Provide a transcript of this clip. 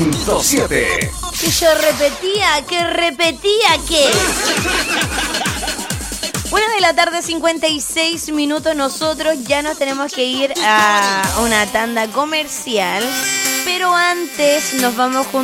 100.7. Que yo repetía, que... 1:56 PM. Nosotros ya nos tenemos que ir a una tanda comercial. Pero antes nos vamos juntos